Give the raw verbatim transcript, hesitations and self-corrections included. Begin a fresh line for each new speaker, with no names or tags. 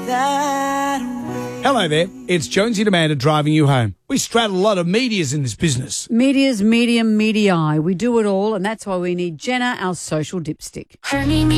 that way.
Hello there, it's Jonesy and Amanda driving you home. We straddle a lot of medias in this business.
Media's medium, medii. We do it all, and that's why we need Jenna, our social dipstick.